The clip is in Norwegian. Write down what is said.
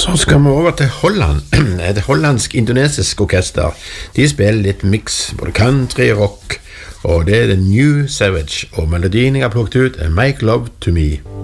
Så skal vi over til Holland. Et hollandsk-indonesisk orkester. De spiller litt mix, både country og rock, og det er The New Savage, og melodien jeg har plukket ut er Make Love to Me.